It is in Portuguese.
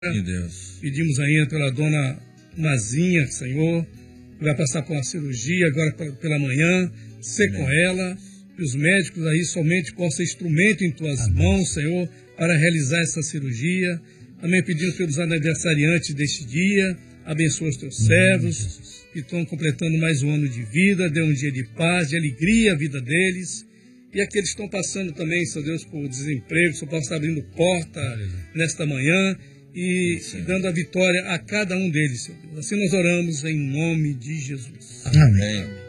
Meu Deus. Pedimos ainda pela dona Nazinha, Senhor, que vai passar por uma cirurgia agora pela manhã. Ser com ela, que os médicos aí somente possam ser instrumento em tuas mãos, Senhor, para realizar essa cirurgia. Também pedimos pelos aniversariantes deste dia. Abençoa os teus servos que estão completando mais um ano de vida. Dê um dia de paz, de alegria à vida deles. E aqueles que estão passando também, Senhor Deus, por desemprego, Senhor, possa estar abrindo porta nesta manhã e dando a vitória a cada um deles, Senhor Deus. Assim nós oramos em nome de Jesus. Amém.